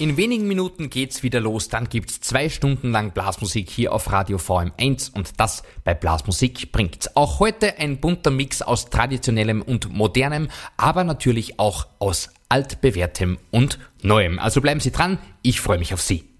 In wenigen Minuten geht's wieder los, dann gibt's 2 Stunden lang Blasmusik hier auf Radio VM1 und das bei Blasmusik bringt's. Auch heute ein bunter Mix aus traditionellem und modernem, aber natürlich auch aus altbewährtem und neuem. Also bleiben Sie dran, ich freue mich auf Sie.